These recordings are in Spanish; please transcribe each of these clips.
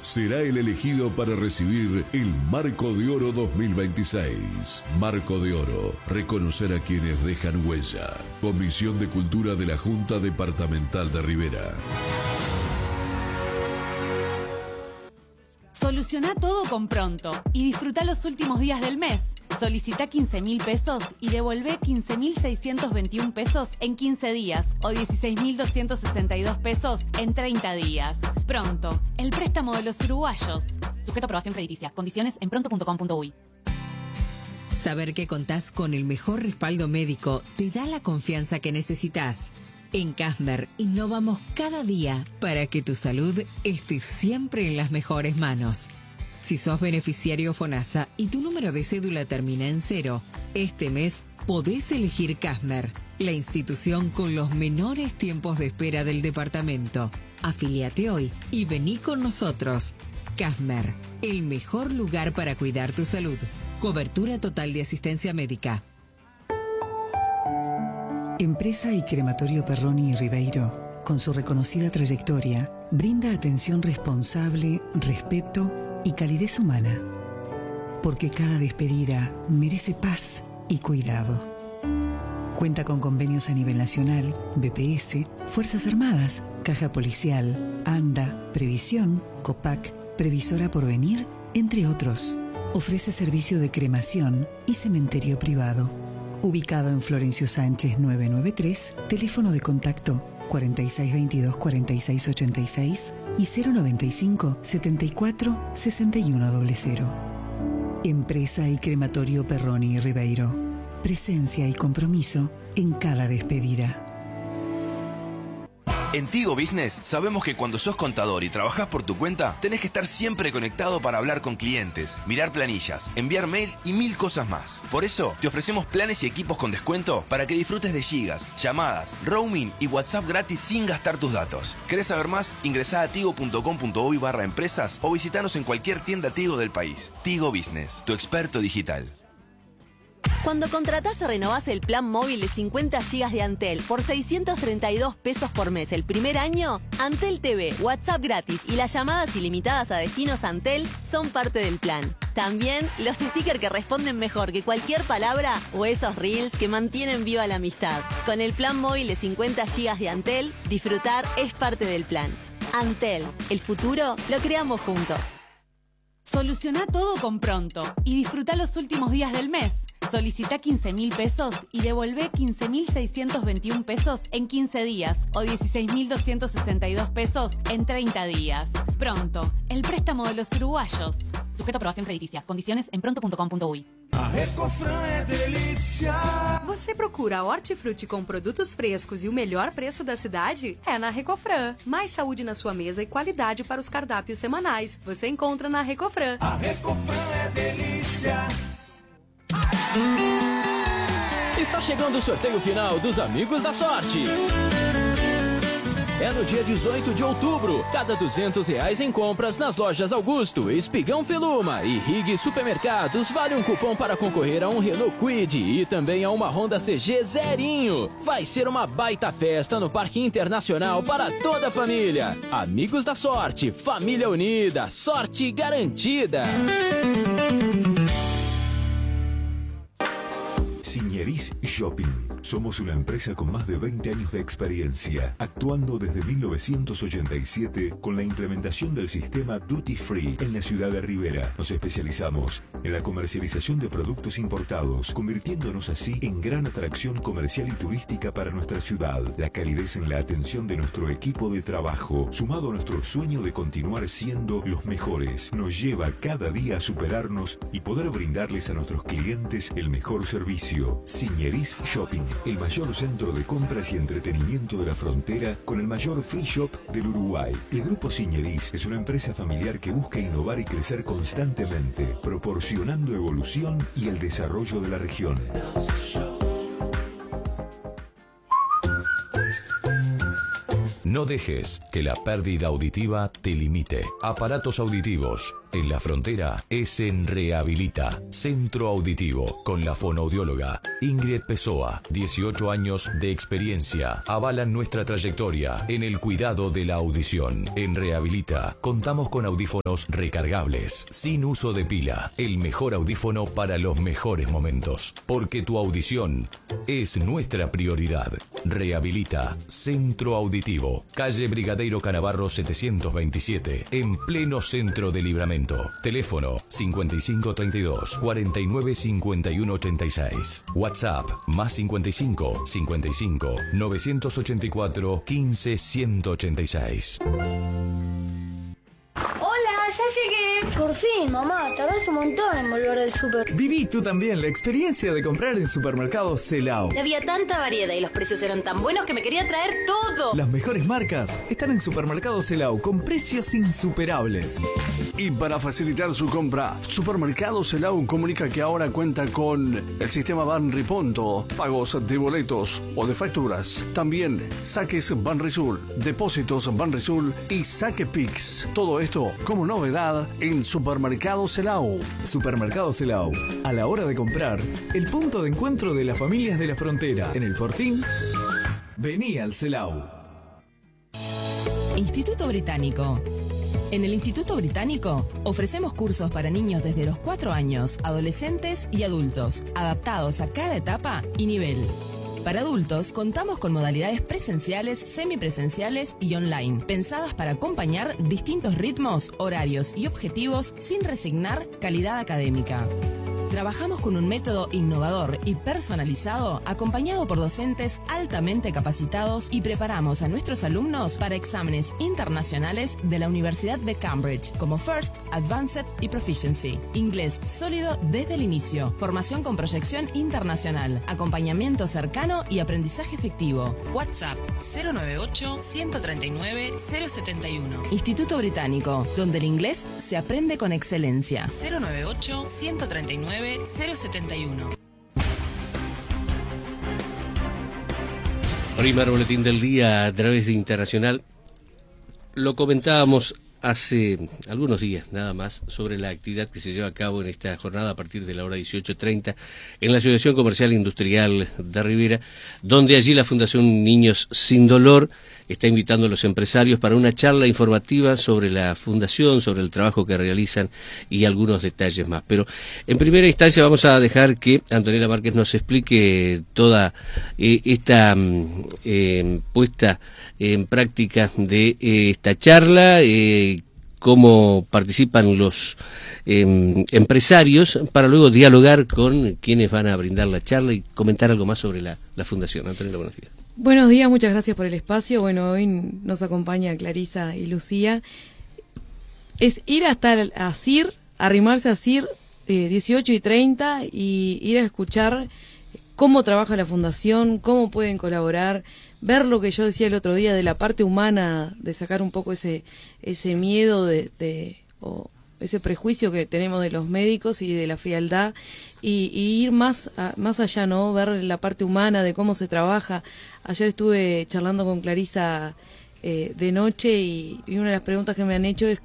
será el elegido para recibir el Marco de Oro 2026. Marco de Oro, reconocer a quienes dejan huella. Comisión de Cultura de la Junta Departamental de Rivera. Soluciona todo con Pronto y disfruta los últimos días del mes. Solicita 15.000 pesos y devolvé 15.621 pesos en 15 días o 16.262 pesos en 30 días. Pronto, el préstamo de los uruguayos. Sujeto a aprobación crediticia. Condiciones en pronto.com.uy. Saber que contás con el mejor respaldo médico te da la confianza que necesitas. En Kasmer innovamos cada día para que tu salud esté siempre en las mejores manos. Si sos beneficiario FONASA y tu número de cédula termina en 0, este mes podés elegir Kasmer, la institución con los menores tiempos de espera del departamento. Afíliate hoy y vení con nosotros. Kasmer, el mejor lugar para cuidar tu salud. Cobertura total de asistencia médica. Empresa y Crematorio Perroni y Ribeiro, con su reconocida trayectoria, brinda atención responsable, respeto y calidez humana. Porque cada despedida merece paz y cuidado. Cuenta con convenios a nivel nacional, BPS, Fuerzas Armadas, Caja Policial, ANDA, Previsión, COPAC, Previsora Porvenir, entre otros. Ofrece servicio de cremación y cementerio privado. Ubicado en Florencio Sánchez 993, teléfono de contacto 4622-4686 y 095 74 6100. Empresa y Crematorio Perroni y Ribeiro. Presencia y compromiso en cada despedida. En Tigo Business sabemos que cuando sos contador y trabajás por tu cuenta, tenés que estar siempre conectado para hablar con clientes, mirar planillas, enviar mails y 1000 cosas más. Por eso, te ofrecemos planes y equipos con descuento para que disfrutes de gigas, llamadas, roaming y WhatsApp gratis sin gastar tus datos. ¿Querés saber más? Ingresá a tigo.com.uy/empresas o visitanos en cualquier tienda Tigo del país. Tigo Business, tu experto digital. Cuando contratás o renovás el plan móvil de 50 GB de Antel por 632 pesos por mes el primer año, Antel TV, WhatsApp gratis y las llamadas ilimitadas a destinos Antel son parte del plan. También los stickers que responden mejor que cualquier palabra o esos reels que mantienen viva la amistad. Con el plan móvil de 50 GB de Antel, disfrutar es parte del plan. Antel, el futuro lo creamos juntos. Soluciona todo con Pronto y disfruta los últimos días del mes. Solicita 15.000 pesos y devolvé 15.621 pesos en 15 días o 16.262 pesos en 30 días. Pronto, el préstamo de los uruguayos. Sujeto a aprobación crediticia. Condiciones en pronto.com.uy. A Recofran é delícia. Você procura hortifruti com produtos frescos e o melhor preço da cidade? É na Recofran. Mais saúde na sua mesa e qualidade para os cardápios semanais. Você encontra na Recofran. A Recofran é delícia. Está chegando o sorteio final dos Amigos da Sorte. É no dia 18 de outubro. Cada R$200 em compras nas lojas Augusto, Espigão Feluma e Rig Supermercados vale um cupom para concorrer a um Renault Kwid e também a uma Honda CG zerinho. Vai ser uma baita festa no Parque Internacional para toda a família. Amigos da Sorte, família unida, sorte garantida. Signeris Shopping. Somos una empresa con más de 20 años de experiencia, actuando desde 1987 con la implementación del sistema Duty Free en la ciudad de Rivera. Nos especializamos en la comercialización de productos importados, convirtiéndonos así en gran atracción comercial y turística para nuestra ciudad. La calidez en la atención de nuestro equipo de trabajo, sumado a nuestro sueño de continuar siendo los mejores, nos lleva cada día a superarnos y poder brindarles a nuestros clientes el mejor servicio. Signeris Shopping, el mayor centro de compras y entretenimiento de la frontera con el mayor free shop del Uruguay. El Grupo Signeris es una empresa familiar que busca innovar y crecer constantemente, proporcionando evolución y el desarrollo de la región. No dejes que la pérdida auditiva te limite. Aparatos auditivos, en la frontera es en Rehabilita, Centro Auditivo, con la fonoaudióloga Ingrid Pessoa. 18 años de experiencia avalan nuestra trayectoria en el cuidado de la audición. En Rehabilita contamos con audífonos recargables, sin uso de pila. El mejor audífono para los mejores momentos, porque tu audición es nuestra prioridad. Rehabilita, Centro Auditivo, calle Brigadeiro Canavarro 727, en pleno centro de Libramento. Teléfono 5532 49 51 86. WhatsApp más 55 55 984 15 186. Hola, ya llegué. Por fin, mamá, tardás un montón en volver del súper. Viví tú también la experiencia de comprar en Supermercado Celao. Había tanta variedad y los precios eran tan buenos que me quería traer todo. Las mejores marcas están en Supermercado Celao con precios insuperables. Y para facilitar su compra, Supermercado Celao comunica que ahora cuenta con el sistema Banriponto, pagos de boletos o de facturas. También saques Banrisul, depósitos Banrisul y Saque Pix. Todo esto como novedad en Supermercado Celao. Supermercado Celao, a la hora de comprar, el punto de encuentro de las familias de la frontera. En el Fortín, vení al Celao. Instituto Británico. En el Instituto Británico ofrecemos cursos para niños desde los 4 años, adolescentes y adultos, adaptados a cada etapa y nivel. Para adultos, contamos con modalidades presenciales, semipresenciales y online, pensadas para acompañar distintos ritmos, horarios y objetivos sin resignar calidad académica. Trabajamos con un método innovador y personalizado, acompañado por docentes altamente capacitados, y preparamos a nuestros alumnos para exámenes internacionales de la Universidad de Cambridge, como First, Advanced y Proficiency. Inglés sólido desde el inicio, formación con proyección internacional, acompañamiento cercano y aprendizaje efectivo. WhatsApp 098-139-071. Instituto Británico, donde el inglés se aprende con excelencia. 098-139-071. Primer boletín del día a través de Internacional. Lo comentábamos hace algunos días nada más sobre la actividad que se lleva a cabo en esta jornada a partir de la hora 18:30 en la Asociación Comercial e Industrial de Rivera, donde allí la Fundación Niños Sin Dolor está invitando a los empresarios para una charla informativa sobre la fundación, sobre el trabajo que realizan y algunos detalles más. Pero en primera instancia vamos a dejar que Antonella Márquez nos explique toda esta puesta en práctica de esta charla, cómo participan los empresarios, para luego dialogar con quienes van a brindar la charla y comentar algo más sobre la fundación. Antonella, buenos días. Buenos días, muchas gracias por el espacio. Bueno, hoy nos acompaña Clarisa y Lucía. Es ir hasta a CIR, arrimarse a CIR 18:30 y ir a escuchar cómo trabaja la fundación, cómo pueden colaborar, ver lo que yo decía el otro día de la parte humana, de sacar un poco ese miedo o ese prejuicio que tenemos de los médicos y de la frialdad, y ir más allá, ¿no? Ver la parte humana de cómo se trabaja. Ayer estuve charlando con Clarisa de noche y una de las preguntas que me han hecho es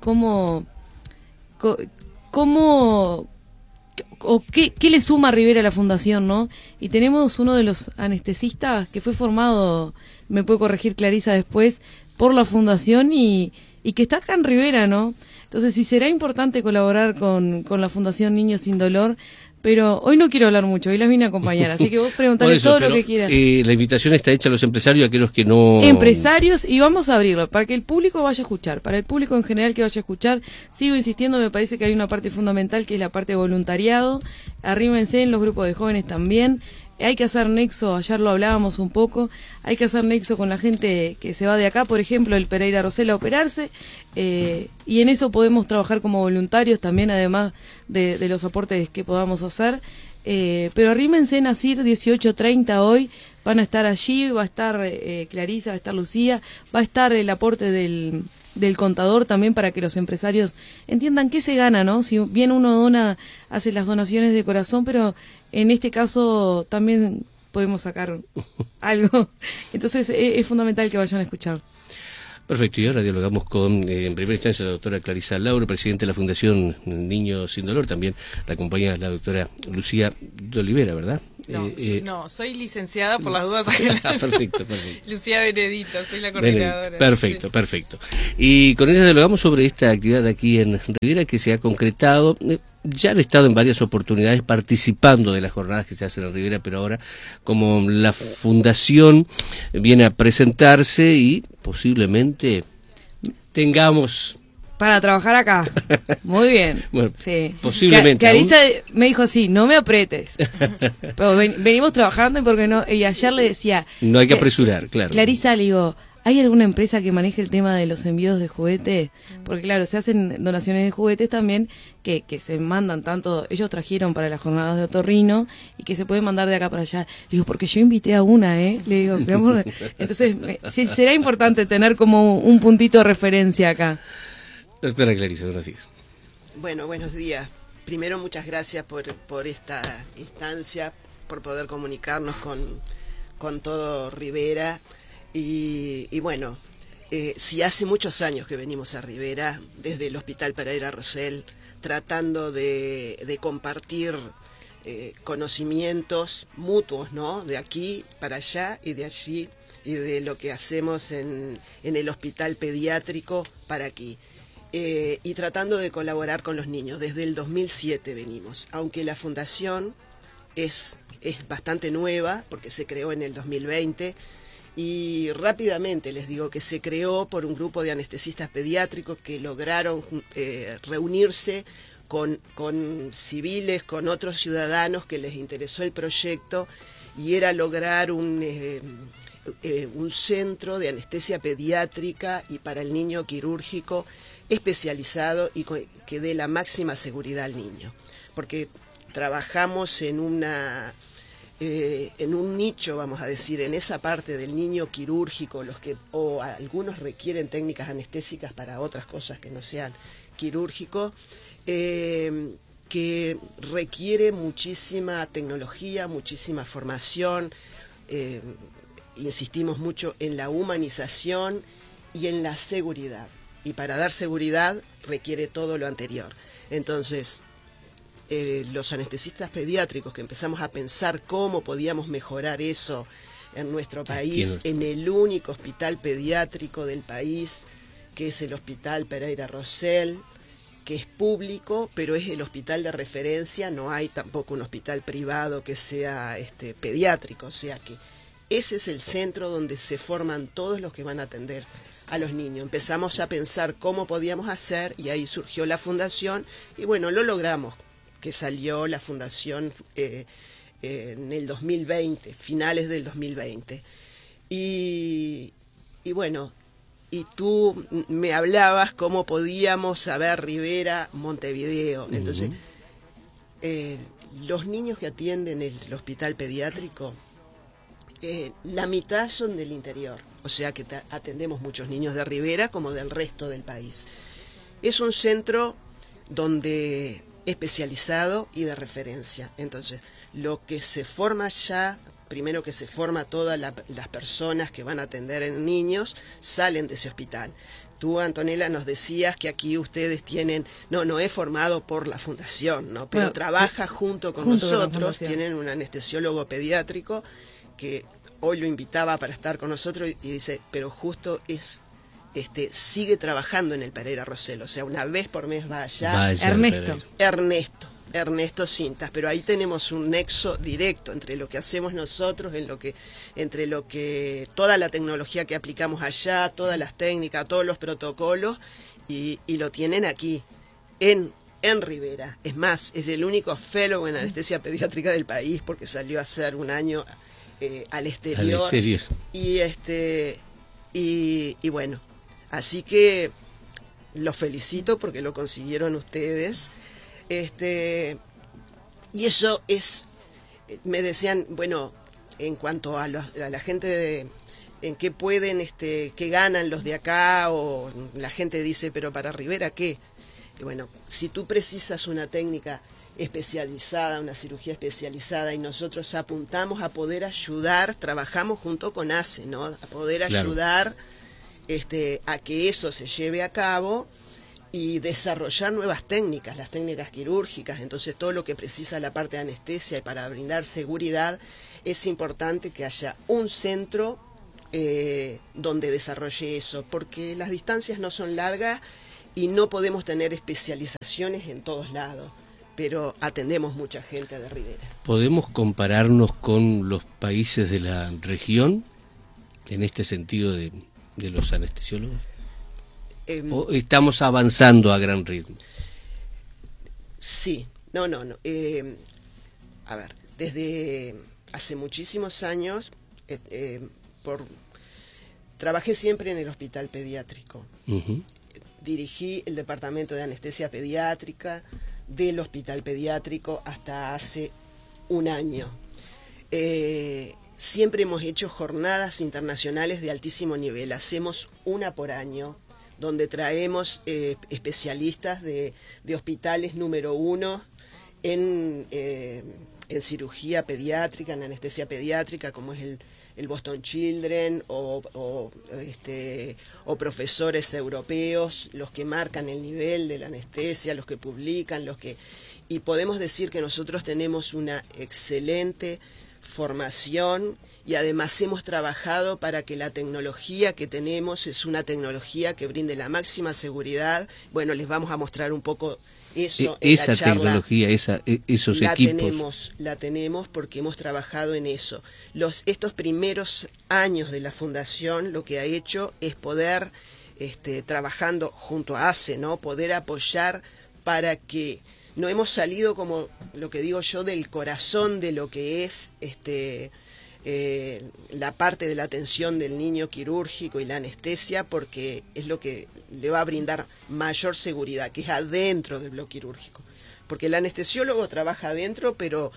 ¿qué le suma a Rivera a la fundación, ¿no? Y tenemos uno de los anestesistas que fue formado, me puede corregir Clarisa después, por la fundación y que está acá en Rivera, ¿no? Entonces sí será importante colaborar con la Fundación Niños Sin Dolor, pero hoy no quiero hablar mucho, hoy las vine a acompañar, así que vos preguntale todo lo que quieras. La invitación está hecha a los empresarios y a aquellos que no... Empresarios, y vamos a abrirlo para que el público vaya a escuchar, para el público en general que vaya a escuchar. Sigo insistiendo, me parece que hay una parte fundamental que es la parte de voluntariado. Arrímense en los grupos de jóvenes también. Hay que hacer nexo, ayer lo hablábamos un poco, hay que hacer nexo con la gente que se va de acá, por ejemplo, el Pereira Rosell a operarse, y en eso podemos trabajar como voluntarios también, además de los aportes que podamos hacer. Pero arrímense en ASIR 18:30 hoy, van a estar allí, va a estar Clarisa, va a estar Lucía, va a estar el aporte del contador también, para que los empresarios entiendan qué se gana, ¿no? Si bien uno dona, hace las donaciones de corazón, pero en este caso también podemos sacar algo. Entonces es fundamental que vayan a escuchar. Perfecto, y ahora dialogamos con, en primera instancia, la doctora Clarisa Lauro, presidente de la Fundación Niños Sin Dolor. También la acompaña la doctora Lucía de Olivera, ¿verdad? No, soy licenciada por las dudas. Perfecto. Lucía Benedito, soy la coordinadora. Perfecto. Y con ella dialogamos sobre esta actividad aquí en Rivera que se ha concretado. Ya han estado en varias oportunidades participando de las jornadas que se hacen en Rivera, pero ahora como la fundación viene a presentarse y posiblemente tengamos... Para trabajar acá. Muy bien. Bueno, sí. Posiblemente. Clarisa me dijo, sí, no me apretes. Pero venimos trabajando y ayer le decía... No hay que apresurar, claro. Clarisa, le digo, ¿hay alguna empresa que maneje el tema de los envíos de juguetes? Porque claro, se hacen donaciones de juguetes también que se mandan tanto... Ellos trajeron para las jornadas de otorrino y que se pueden mandar de acá para allá. Le digo, porque yo invité a una, ¿eh? Le digo, mi amor. Entonces, sí, será importante tener como un puntito de referencia acá. Doctora Clarisa, buenos días. Bueno, buenos días. Primero, muchas gracias por esta instancia, por poder comunicarnos con todo Rivera. Y bueno, si hace muchos años que venimos a Rivera, desde el Hospital Pereira Rosell, tratando de compartir conocimientos mutuos, ¿no? De aquí para allá y de allí, y de lo que hacemos en el hospital pediátrico para aquí. Y tratando de colaborar con los niños. Desde el 2007 venimos, aunque la fundación es bastante nueva, porque se creó en el 2020, y rápidamente les digo que se creó por un grupo de anestesistas pediátricos que lograron reunirse con civiles, con otros ciudadanos que les interesó el proyecto, y era lograr un centro de anestesia pediátrica y para el niño quirúrgico especializado y que dé la máxima seguridad al niño, porque trabajamos en un nicho, vamos a decir, en esa parte del niño quirúrgico, o algunos requieren técnicas anestésicas para otras cosas que no sean quirúrgico, que requiere muchísima tecnología, muchísima formación. Insistimos mucho en la humanización y en la seguridad. Y para dar seguridad requiere todo lo anterior. Entonces, los anestesistas pediátricos que empezamos a pensar cómo podíamos mejorar eso en nuestro país, en el único hospital pediátrico del país, que es el Hospital Pereira Rosell, que es público, pero es el hospital de referencia, no hay tampoco un hospital privado que sea pediátrico, o sea que ese es el centro donde se forman todos los que van a atender a los niños. Empezamos a pensar cómo podíamos hacer y ahí surgió la fundación y bueno, lo logramos, que salió la fundación en el 2020, finales del 2020. Y bueno, y tú me hablabas cómo podíamos saber Rivera, Montevideo. Entonces, los niños que atienden el hospital pediátrico, la mitad son del interior, o sea que atendemos muchos niños de Rivera como del resto del país. Es un centro donde especializado y de referencia. Entonces, lo que se forma ya, primero que se forma todas las personas que van a atender en niños, salen de ese hospital. Tú, Antonella, nos decías que aquí ustedes tienen, no es formado por la fundación, ¿no? Pero bueno, trabaja junto con nosotros, tienen un anestesiólogo pediátrico que hoy lo invitaba para estar con nosotros y dice, pero justo sigue trabajando en el Pereira Rosell, o sea, una vez por mes va allá. Ernesto Cintas, pero ahí tenemos un nexo directo entre lo que hacemos nosotros, entre lo que toda la tecnología que aplicamos allá, todas las técnicas, todos los protocolos, y lo tienen aquí, en Rivera. Es más, es el único fellow en anestesia pediátrica del país, porque salió a hacer un año al exterior. Y bueno, así que los felicito porque lo consiguieron ustedes. Y eso es, me decían, bueno, en cuanto a la gente en qué pueden, qué ganan los de acá, o la gente dice, pero para Rivera, ¿qué? Y bueno, si tú precisas una técnica especializada, una cirugía especializada, y nosotros apuntamos a poder ayudar, trabajamos junto con ACE, ¿no? A poder ayudar a que eso se lleve a cabo y desarrollar nuevas técnicas, las técnicas quirúrgicas. Entonces todo lo que precisa la parte de anestesia y para brindar seguridad, es importante que haya un centro donde desarrolle eso, porque las distancias no son largas y no podemos tener especializaciones en todos lados, pero atendemos mucha gente de Rivera. ¿Podemos compararnos con los países de la región en este sentido de los anestesiólogos? ¿O estamos avanzando a gran ritmo? Sí, no. A ver, desde hace muchísimos años trabajé siempre en el hospital pediátrico. Dirigí el departamento de anestesia pediátrica del hospital pediátrico hasta hace un año. Siempre hemos hecho jornadas internacionales de altísimo nivel. Hacemos una por año, donde traemos especialistas de hospitales número 1 en cirugía pediátrica, en anestesia pediátrica, como es el Boston Children, o profesores europeos, los que marcan el nivel de la anestesia, los que publican, y podemos decir que nosotros tenemos una excelente formación y además hemos trabajado para que la tecnología que tenemos es una tecnología que brinde la máxima seguridad. Bueno, les vamos a mostrar un poco eso. Esa tecnología, esos equipos. La tenemos porque hemos trabajado en eso. Estos primeros años de la fundación lo que ha hecho es poder, trabajando junto a ACE, ¿no? Poder apoyar para que no hemos salido, como lo que digo yo, del corazón de lo que es la parte de la atención del niño quirúrgico y la anestesia, porque es lo que le va a brindar mayor seguridad, que es adentro del bloque quirúrgico. Porque el anestesiólogo trabaja adentro, pero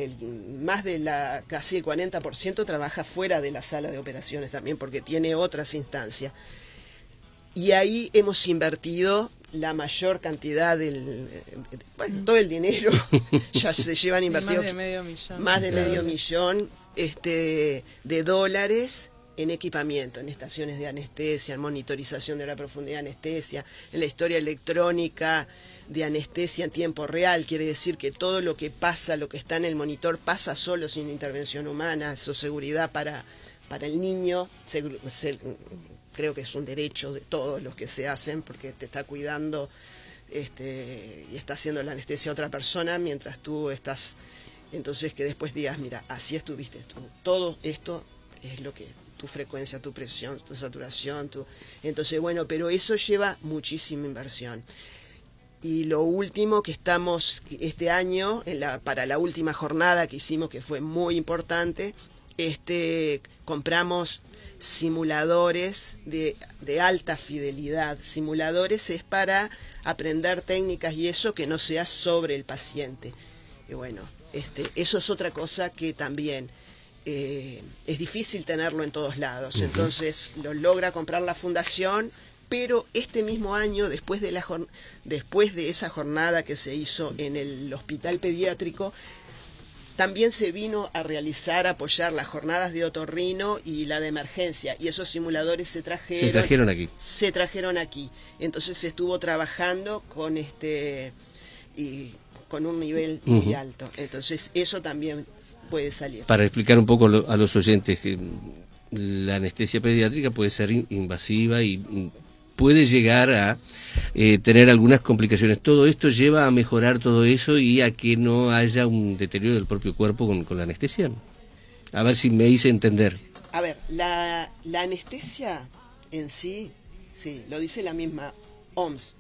casi el 40% trabaja fuera de la sala de operaciones también, porque tiene otras instancias. Y ahí hemos invertido la mayor cantidad todo el dinero ya se llevan invertido más de medio millón de dólares en equipamiento, en estaciones de anestesia, en monitorización de la profundidad de anestesia, en la historia electrónica de anestesia en tiempo real. Quiere decir que todo lo que pasa, lo que está en el monitor, pasa solo, sin intervención humana. Eso, seguridad para el niño, creo que es un derecho de todos los que se hacen, porque te está cuidando y está haciendo la anestesia a otra persona mientras tú estás. Entonces, que después digas, mira, así estuviste tú. Todo esto es lo que tu frecuencia, tu presión, tu saturación, entonces, bueno, pero eso lleva muchísima inversión. Y lo último que estamos este año, para la última jornada que hicimos, que fue muy importante, compramos simuladores de alta fidelidad. Simuladores es para aprender técnicas y eso que no sea sobre el paciente. Y bueno, eso es otra cosa que también es difícil tenerlo en todos lados. Entonces lo logra comprar la fundación, pero este mismo año, después de esa jornada que se hizo en el hospital pediátrico, también se vino a apoyar las jornadas de otorrino y la de emergencia, y esos simuladores se trajeron aquí. Entonces se estuvo trabajando con con un nivel muy alto. Entonces eso también puede salir. Para explicar un poco a los oyentes, que la anestesia pediátrica puede ser invasiva y puede llegar a tener algunas complicaciones. Todo esto lleva a mejorar todo eso y a que no haya un deterioro del propio cuerpo con la anestesia. A ver si me hice entender. A ver, la anestesia en sí, lo dice la misma OMS,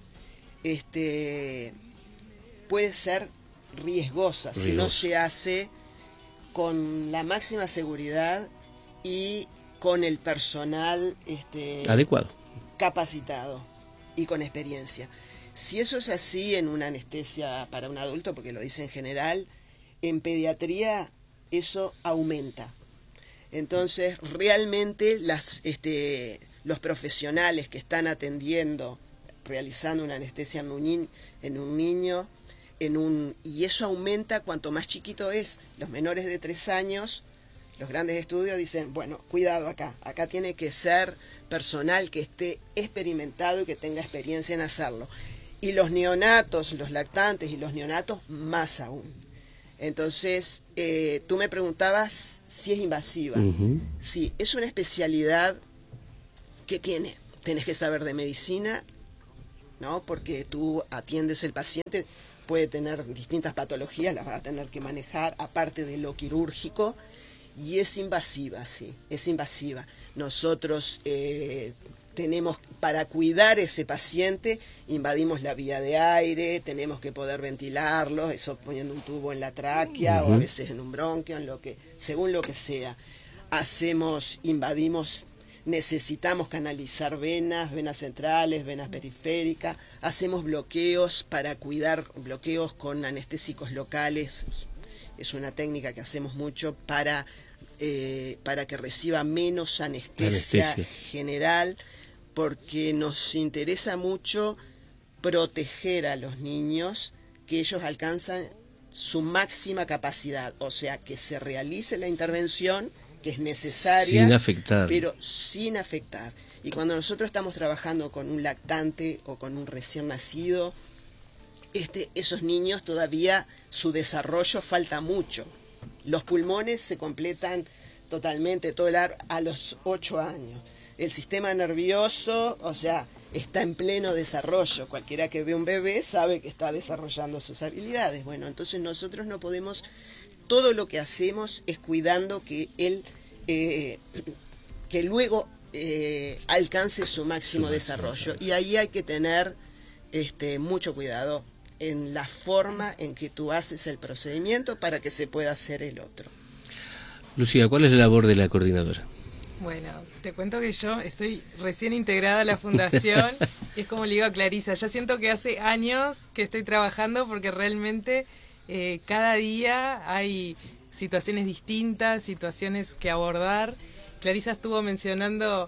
puede ser riesgosa si no se hace con la máxima seguridad y con el personal adecuado, capacitado y con experiencia. Si eso es así en una anestesia para un adulto, porque lo dice en general, en pediatría eso aumenta. Entonces, realmente los profesionales que están atendiendo, realizando una anestesia en un niño, y eso aumenta cuanto más chiquito es. Los menores de 3 años Los grandes estudios dicen, bueno, cuidado acá tiene que ser personal que esté experimentado y que tenga experiencia en hacerlo. Y los neonatos, los lactantes y los neonatos, más aún. Entonces, tú me preguntabas si es invasiva. Sí, es una especialidad que tenés que saber de medicina, ¿no? Porque tú atiendes el paciente, puede tener distintas patologías, las vas a tener que manejar, aparte de lo quirúrgico. Y es invasiva, sí, es invasiva. Nosotros tenemos, para cuidar ese paciente, invadimos la vía de aire, tenemos que poder ventilarlo, eso poniendo un tubo en la tráquea o a veces en un bronquio, según lo que sea. Invadimos, necesitamos canalizar venas centrales, venas periféricas, hacemos bloqueos para cuidar, bloqueos con anestésicos locales. Es una técnica que hacemos mucho para que reciba menos anestesia general, porque nos interesa mucho proteger a los niños, que ellos alcanzan su máxima capacidad, o sea, que se realice la intervención que es necesaria, sin afectar. Pero sin afectar. Y cuando nosotros estamos trabajando con un lactante o con un recién nacido, esos niños todavía su desarrollo falta mucho. Los pulmones se completan totalmente, a los 8 años. El sistema nervioso, o sea, está en pleno desarrollo. Cualquiera que ve un bebé sabe que está desarrollando sus habilidades. Bueno, entonces nosotros no podemos, todo lo que hacemos es cuidando que él, que luego alcance su máximo desarrollo. Y ahí hay que tener mucho cuidado en la forma en que tú haces el procedimiento para que se pueda hacer el otro. Lucía, ¿cuál es la labor de la coordinadora? Bueno, te cuento que yo estoy recién integrada a la fundación y es como le digo a Clarisa, ya siento que hace años que estoy trabajando porque realmente cada día hay situaciones distintas, situaciones que abordar. Clarisa estuvo mencionando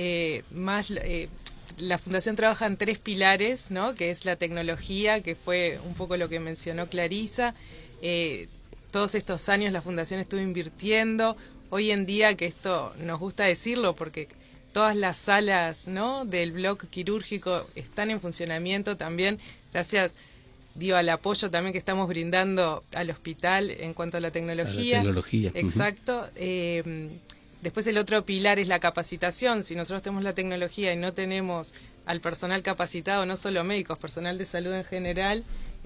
la fundación trabaja en 3 pilares, ¿no? Que es la tecnología, que fue un poco lo que mencionó Clarisa. Todos estos años la fundación estuvo invirtiendo. Hoy en día, que esto nos gusta decirlo porque todas las salas, ¿no?, del bloque quirúrgico están en funcionamiento también, gracias al apoyo también que estamos brindando al hospital en cuanto a la tecnología. Exacto. Después el otro pilar es la capacitación. Si nosotros tenemos la tecnología y no tenemos al personal capacitado, no solo médicos, personal de salud en general,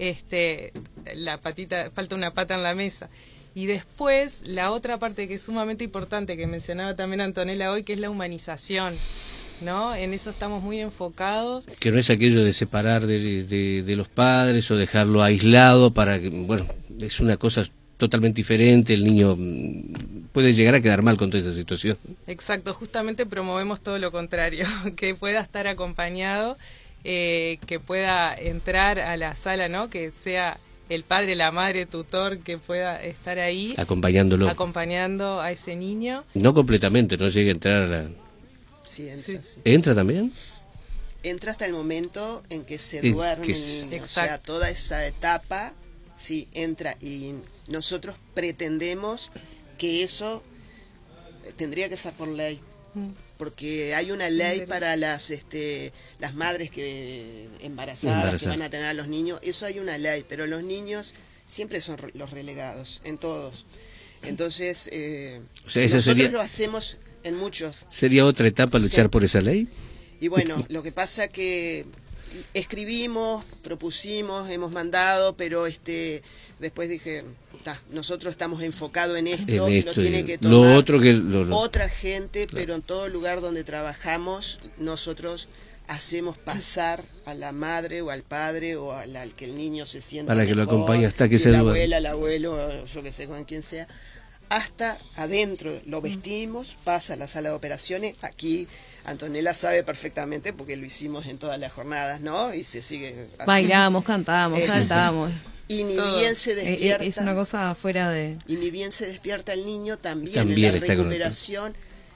falta una pata en la mesa. Y después la otra parte que es sumamente importante, que mencionaba también Antonella hoy, que es la humanización, ¿no? En eso estamos muy enfocados. Que no es aquello de separar de los padres o dejarlo aislado para que, bueno, es una cosa totalmente diferente, el niño puede llegar a quedar mal con toda esa situación. Exacto, justamente promovemos todo lo contrario, que pueda estar acompañado, que pueda entrar a la sala, ¿no? Que sea el padre, la madre, tutor, que pueda estar ahí acompañando a ese niño. No completamente, no llega a entrar a la... Sí, entra. Sí. ¿Entra también? Entra hasta el momento en que se duerme el niño, o sea, toda esa etapa, sí, entra, y nosotros pretendemos que eso tendría que ser por ley, porque hay una ley para las madres que embarazadas que van a tener a los niños, eso hay una ley, pero los niños siempre son los relegados, en todos. Entonces, o sea, nosotros lo hacemos en muchos. ¿Sería otra etapa luchar por esa ley? Y bueno, lo que pasa que escribimos, propusimos, hemos mandado, pero después dije, nosotros estamos enfocados en esto, lo tiene que tomar lo otro que otra gente, claro. Pero en todo lugar donde trabajamos, nosotros hacemos pasar a la madre o al padre o al que el niño se sienta para mejor, que lo acompañe hasta que se la abuela, el abuelo, yo que sé, con quien sea, hasta adentro, lo vestimos, pasa a la sala de operaciones. Aquí Antonella sabe perfectamente porque lo hicimos en todas las jornadas, ¿no? Y se sigue así. Bailamos, cantamos, saltamos. Y ni bien se despierta. Es una cosa fuera de... Y ni bien se despierta el niño, también en la recuperación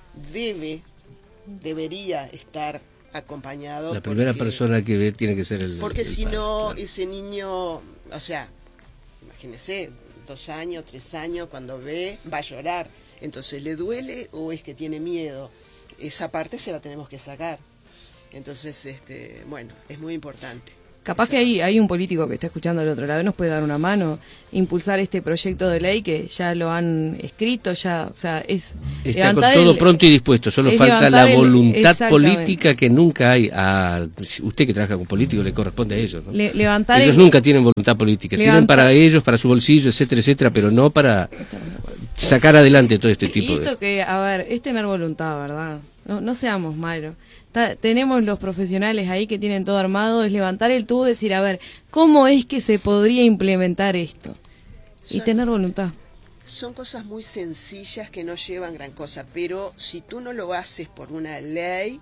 debería estar acompañado. La primera persona que ve tiene que ser el porque si padre, no, claro. Ese niño, o sea, imagínese, 2 años, 3 años, cuando ve, va a llorar. Entonces, ¿le duele o es que tiene miedo? Esa parte se la tenemos que sacar. Entonces, bueno, es muy importante. Capaz que hay un político que está escuchando al otro lado y nos puede dar una mano, impulsar este proyecto de ley que ya lo han escrito, ya, o sea, es está con todo pronto y dispuesto, solo falta la voluntad política que nunca hay. Usted que trabaja con políticos le corresponde a ellos, ¿no? Ellos nunca tienen voluntad política, tienen para ellos, para su bolsillo, etcétera, etcétera, pero no para sacar adelante todo este tipo de... que, a ver, es tener voluntad, ¿verdad? No seamos malos. Tenemos los profesionales ahí que tienen todo armado, es levantar el tubo y decir, a ver, ¿cómo es que se podría implementar esto? Y tener voluntad. Son cosas muy sencillas que no llevan gran cosa, pero si tú no lo haces por una ley,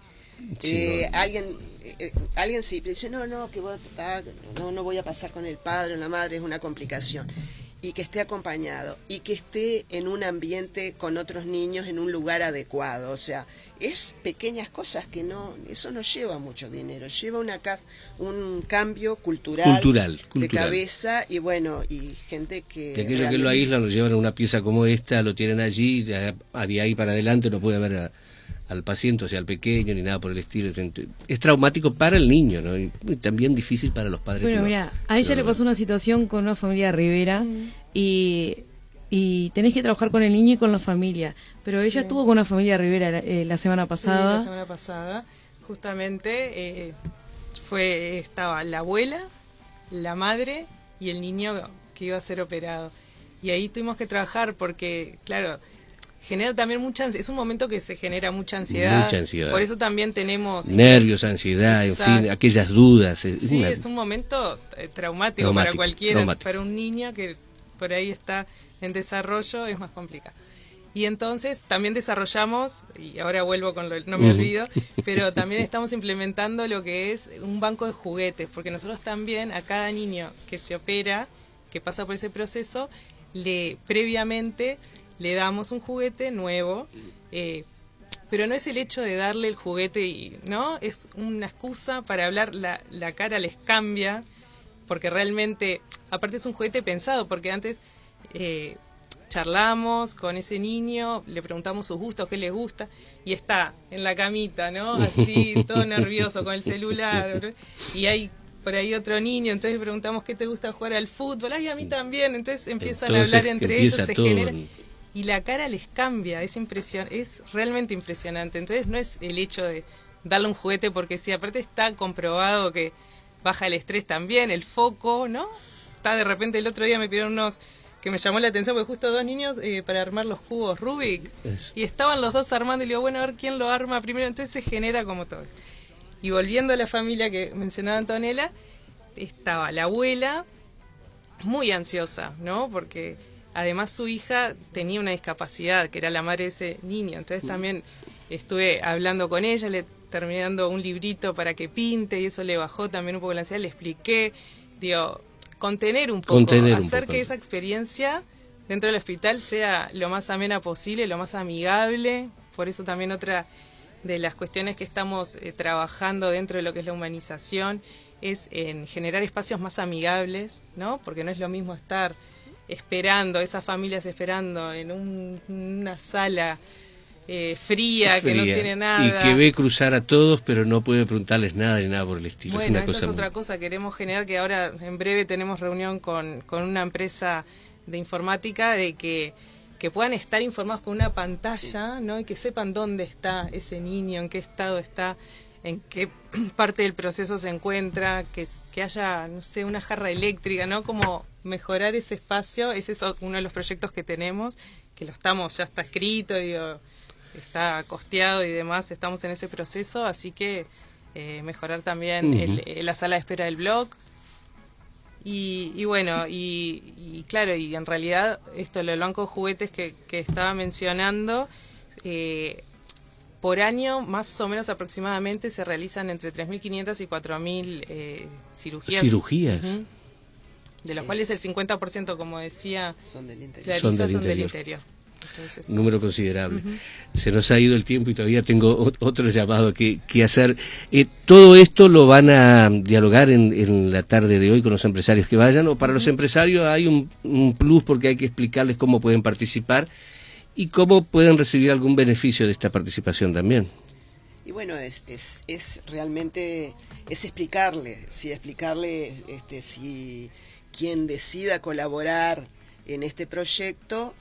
alguien sí dice, no, que no voy a pasar con el padre o la madre, es una complicación. Y que esté acompañado, y que esté en un ambiente con otros niños, en un lugar adecuado. O sea, es pequeñas cosas que eso no lleva mucho dinero, lleva un cambio cultural de cabeza, y bueno, y gente que... De aquello que lo aíslan, lo llevan a una pieza como esta, lo tienen allí, de ahí para adelante no puede ver al paciente, o sea, al pequeño, ni nada por el estilo. Es traumático para el niño, ¿no? Y también difícil para los padres. Bueno, mira, a ella le pasó una situación con una familia de Rivera y tenés que trabajar con el niño y con la familia. Pero ella estuvo con una familia de Rivera la semana pasada. Sí, la semana pasada, justamente, estaba la abuela, la madre y el niño que iba a ser operado. Y ahí tuvimos que trabajar porque, claro, genera también es un momento que se genera mucha ansiedad. Por eso también tenemos nervios, ansiedad, en fin, aquellas dudas. Es un momento traumático para cualquiera, para un niño que por ahí está en desarrollo es más complicado. Y entonces también desarrollamos, y ahora vuelvo con no me olvido, pero también estamos implementando lo que es un banco de juguetes, porque nosotros también a cada niño que se opera, que pasa por ese proceso, previamente le damos un juguete nuevo, pero no es el hecho de darle el juguete, ¿no? Es una excusa para hablar, la cara les cambia, porque realmente, aparte es un juguete pensado, porque antes charlamos con ese niño, le preguntamos sus gustos, qué les gusta, y está en la camita, ¿no? Así, todo nervioso con el celular, y hay por ahí otro niño, entonces le preguntamos qué te gusta jugar al fútbol, ay, a mí también, entonces empiezan a hablar entre ellos, se genera... Y la cara les cambia, es realmente impresionante. Entonces no es el hecho de darle un juguete porque sí, aparte está comprobado que baja el estrés también, el foco, ¿no? Está de repente el otro día me pidieron unos que me llamó la atención porque justo 2 niños para armar los cubos Rubik y estaban los 2 armando y le digo, bueno, a ver quién lo arma primero, entonces se genera como todo eso. Y volviendo a la familia que mencionaba Antonella, estaba la abuela muy ansiosa, ¿no? Porque además su hija tenía una discapacidad, que era la madre de ese niño. Entonces también estuve hablando con ella, le terminé dando un librito para que pinte y eso le bajó también un poco la ansiedad. Le expliqué, contener un poco, hacer que esa experiencia dentro del hospital sea lo más amena posible, lo más amigable. Por eso también otra de las cuestiones que estamos trabajando dentro de lo que es la humanización es en generar espacios más amigables, ¿no? Porque no es lo mismo estar esas familias esperando en una sala fría que no tiene nada. Y que ve cruzar a todos, pero no puede preguntarles nada ni nada por el estilo. Bueno, esa es otra cosa. Queremos generar que ahora en breve tenemos reunión con una empresa de informática de que puedan estar informados con una pantalla, ¿no? Y que sepan dónde está ese niño, en qué estado está, en qué parte del proceso se encuentra, que haya, no sé, una jarra eléctrica, ¿no? Como mejorar ese espacio. Ese es uno de los proyectos que tenemos, que ya está escrito, está costeado y demás, estamos en ese proceso, así que mejorar también la sala de espera del blog. Y bueno, y claro, y en realidad esto, lo del banco de juguetes que estaba mencionando, por año, más o menos aproximadamente, se realizan entre 3.500 y 4.000 cirugías. ¿Cirugías? De los cuales el 50%, como decía, son del interior. Clarisa, son del interior. Entonces, un número considerable. Se nos ha ido el tiempo y todavía tengo otro llamado que hacer. ¿Todo esto lo van a dialogar en la tarde de hoy con los empresarios que vayan? ¿O para los empresarios hay un plus porque hay que explicarles cómo pueden participar y cómo pueden recibir algún beneficio de esta participación también? Y bueno, es realmente explicarle si quien decida colaborar en este proyecto,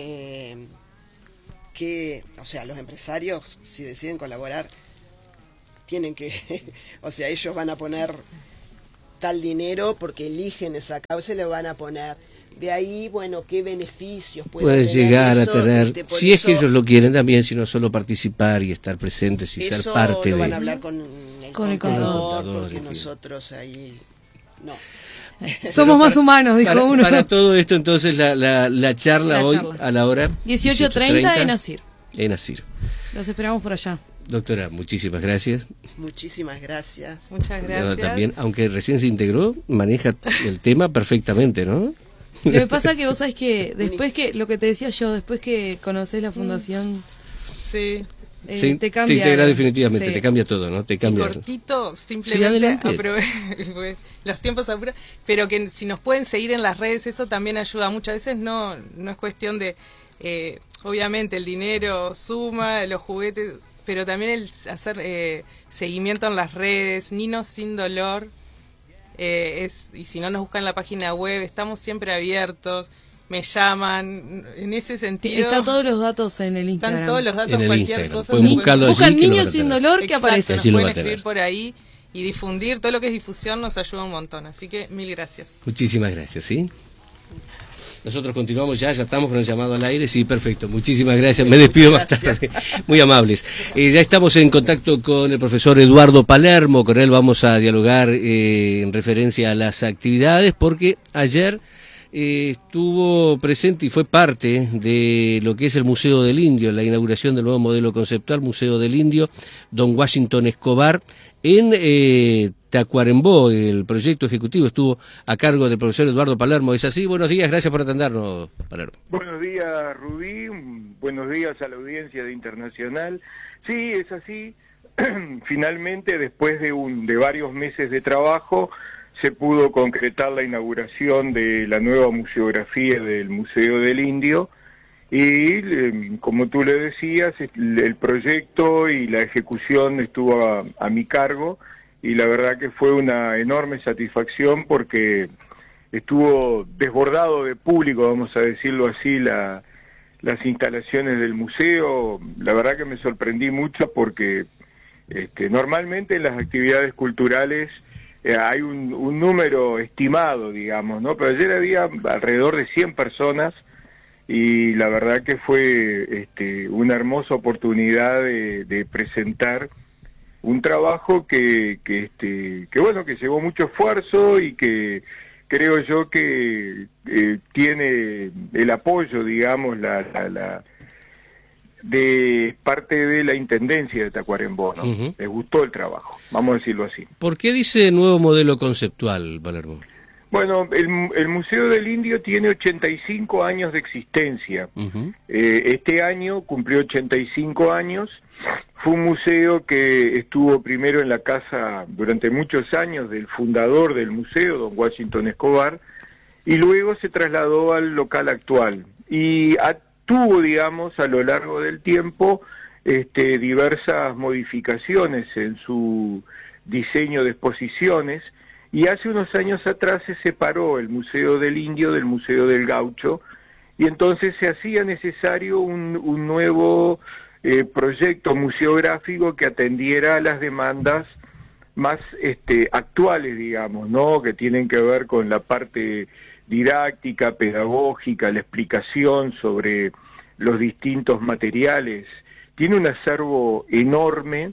los empresarios, si deciden colaborar, tienen que, ellos van a poner tal dinero porque eligen esa causa y le van a poner. De ahí, bueno, qué beneficios pueden llegar eso, a tener, si es eso, que ellos lo quieren también, sino solo participar y estar presentes y ser parte lo de... van a hablar con el contador, porque nosotros ahí no. Somos más humanos, dijo uno. Para todo esto, entonces, la charla hoy a la hora 18:30 en Asir. En Asir. Los esperamos por allá. Doctora, muchísimas gracias. Muchísimas gracias. Muchas gracias. También, aunque recién se integró, maneja el tema perfectamente, ¿no? Lo que pasa que vos sabés que después que, lo que te decía yo, después que conocés la fundación, sí, te cambia. Te integra definitivamente, te cambia todo, ¿no? Te cambia. Y cortito, simplemente los tiempos apuran, pero que si nos pueden seguir en las redes, eso también ayuda. Muchas veces no es cuestión de, obviamente el dinero suma, los juguetes, pero también el hacer seguimiento en las redes, Ninos Sin Dolor. Y si no nos buscan en la página web, estamos siempre abiertos, me llaman, en ese sentido. Están todos los datos en el Instagram. Están todos los datos, cualquier cosa. Buscan Niños Sin Dolor, que aparece. Nos pueden escribir por ahí y difundir, todo lo que es difusión nos ayuda un montón, así que mil gracias. Muchísimas gracias, ¿sí? Nosotros continuamos ya estamos con el llamado al aire, sí, perfecto, muchísimas gracias, me despido más tarde, muy amables. Ya estamos en contacto con el profesor Eduardo Palermo, con él vamos a dialogar en referencia a las actividades, porque ayer estuvo presente y fue parte de lo que es el Museo del Indio, la inauguración del nuevo modelo conceptual, Museo del Indio, Don Washington Escobar, en Tacuarembó. El proyecto ejecutivo estuvo a cargo del profesor Eduardo Palermo. ¿Es así? Buenos días, gracias por atendernos, Palermo. Buenos días, Rubí, buenos días a la audiencia de Internacional. Sí, es así. Finalmente, después de varios meses de trabajo, se pudo concretar la inauguración de la nueva museografía del Museo del Indio y, como tú le decías, el proyecto y la ejecución estuvo a mi cargo y la verdad que fue una enorme satisfacción porque estuvo desbordado de público, vamos a decirlo así, las instalaciones del museo. La verdad que me sorprendí mucho porque normalmente en las actividades culturales hay un número estimado, digamos, ¿no? Pero ayer había alrededor de 100 personas y la verdad que fue una hermosa oportunidad de presentar un trabajo que bueno, que llevó mucho esfuerzo y que creo yo que tiene el apoyo, digamos, de parte de la Intendencia de Tacuarembó, ¿no? Les gustó el trabajo, vamos a decirlo así. ¿Por qué dice nuevo modelo conceptual, Palermo? Bueno, el Museo del Indio tiene 85 años de existencia. Este año cumplió 85 años. Fue un museo que estuvo primero en la casa durante muchos años del fundador del museo, don Washington Escobar, y luego se trasladó al local actual. Y tuvo, digamos, a lo largo del tiempo diversas modificaciones en su diseño de exposiciones, y hace unos años atrás se separó el Museo del Indio del Museo del Gaucho, y entonces se hacía necesario un nuevo proyecto museográfico que atendiera a las demandas más actuales, digamos, ¿no? Que tienen que ver con la parte didáctica, pedagógica, la explicación sobre los distintos materiales. Tiene un acervo enorme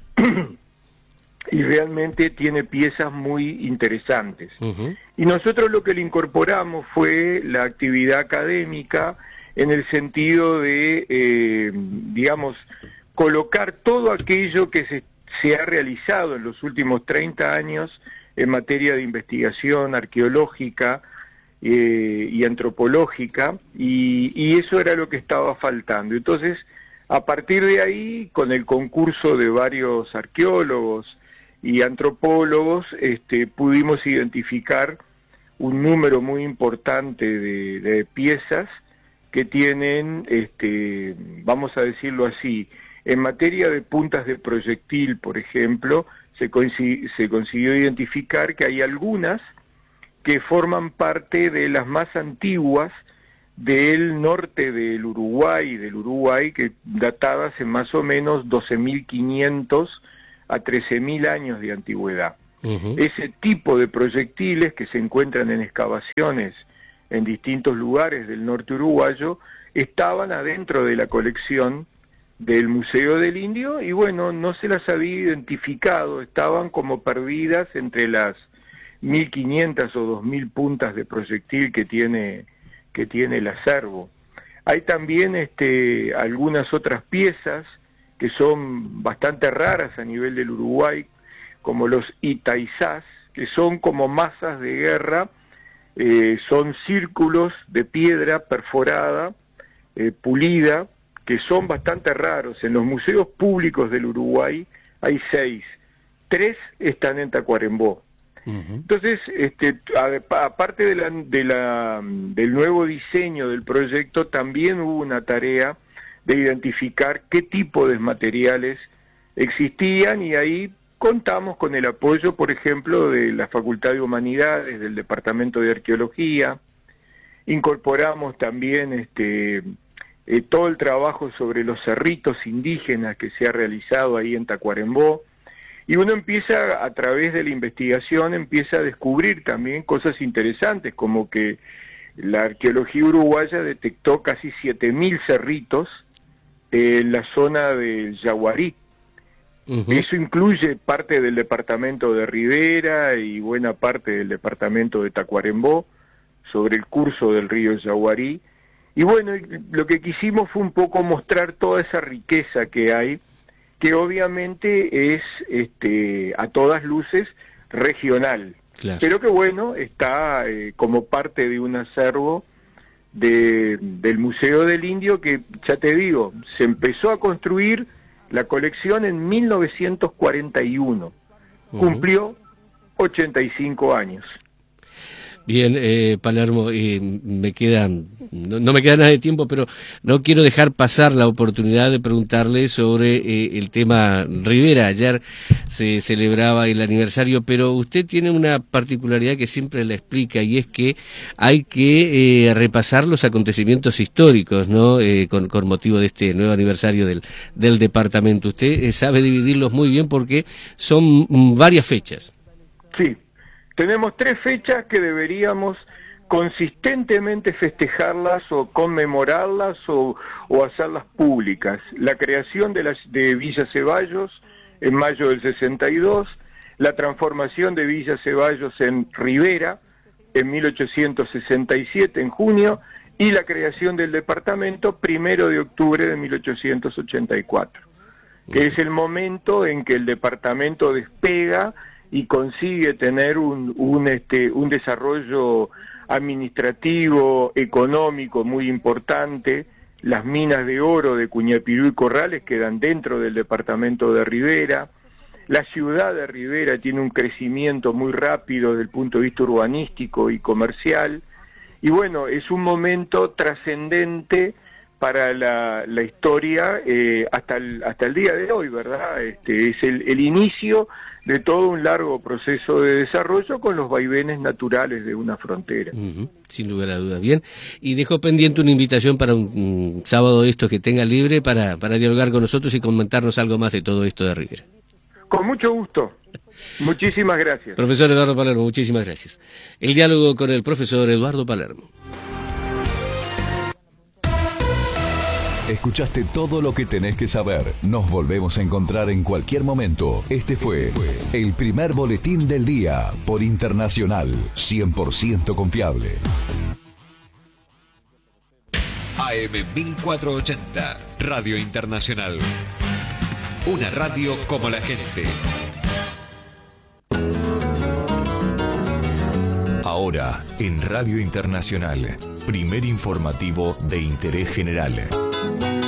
y realmente tiene piezas muy interesantes. Y nosotros lo que le incorporamos fue la actividad académica en el sentido de, digamos, colocar todo aquello que se ha realizado en los últimos 30 años en materia de investigación arqueológica y antropológica, y eso era lo que estaba faltando. Entonces, a partir de ahí, con el concurso de varios arqueólogos y antropólogos, pudimos identificar un número muy importante de piezas que tienen, vamos a decirlo así, en materia de puntas de proyectil, por ejemplo, se consiguió identificar que hay algunas que forman parte de las más antiguas del norte del Uruguay, que datadas en más o menos 12.500 a 13.000 años de antigüedad. Ese tipo de proyectiles que se encuentran en excavaciones en distintos lugares del norte uruguayo estaban adentro de la colección del Museo del Indio y bueno, no se las había identificado, estaban como perdidas entre las 1.500 o 2.000 puntas de proyectil que tiene el acervo. Hay también algunas otras piezas que son bastante raras a nivel del Uruguay, como los itaizás, que son como masas de guerra, son círculos de piedra perforada, pulida, que son bastante raros. En los museos públicos del Uruguay hay 6, 3 están en Tacuarembó. Entonces, aparte del nuevo diseño del proyecto, también hubo una tarea de identificar qué tipo de materiales existían y ahí contamos con el apoyo, por ejemplo, de la Facultad de Humanidades, del Departamento de Arqueología. Incorporamos también todo el trabajo sobre los cerritos indígenas que se ha realizado ahí en Tacuarembó. Y uno empieza, a través de la investigación, empieza a descubrir también cosas interesantes, como que la arqueología uruguaya detectó casi 7.000 cerritos en la zona del Yaguarí. Eso incluye parte del departamento de Rivera y buena parte del departamento de Tacuarembó, sobre el curso del río Yaguarí. Y bueno, lo que quisimos fue un poco mostrar toda esa riqueza que hay, que obviamente es a todas luces regional, claro, pero que bueno, está como parte de un acervo del Museo del Indio que, ya te digo, se empezó a construir la colección en 1941, cumplió 85 años. Bien, Palermo, no me queda nada de tiempo, pero no quiero dejar pasar la oportunidad de preguntarle sobre el tema Rivera. Ayer se celebraba el aniversario, pero usted tiene una particularidad que siempre la explica, y es que hay que repasar los acontecimientos históricos, ¿no? Con motivo de este nuevo aniversario del departamento. Usted sabe dividirlos muy bien porque son varias fechas. Sí. Tenemos 3 fechas que deberíamos consistentemente festejarlas o conmemorarlas o hacerlas públicas. La creación de Villa Ceballos en mayo del 62, la transformación de Villa Ceballos en Rivera en 1867, en junio, y la creación del departamento 1 de octubre de 1884, que es el momento en que el departamento despega y consigue tener un desarrollo administrativo, económico muy importante. Las minas de oro de Cuñapirú y Corrales quedan dentro del departamento de Rivera. La ciudad de Rivera tiene un crecimiento muy rápido desde el punto de vista urbanístico y comercial. Y bueno, es un momento trascendente para la historia hasta el día de hoy, ¿verdad? Es el inicio de todo un largo proceso de desarrollo con los vaivenes naturales de una frontera. Sin lugar a dudas. Bien, y dejo pendiente una invitación para un sábado de estos que tenga libre para dialogar con nosotros y comentarnos algo más de todo esto de Rivera. Con mucho gusto. Muchísimas gracias. Profesor Eduardo Palermo, muchísimas gracias. El diálogo con el profesor Eduardo Palermo. Escuchaste todo lo que tenés que saber. Nos volvemos a encontrar en cualquier momento. Este fue el primer boletín del día por Internacional, 100% confiable. AM 1480, Radio Internacional. Una radio como la gente. Ahora, en Radio Internacional, primer informativo de interés general.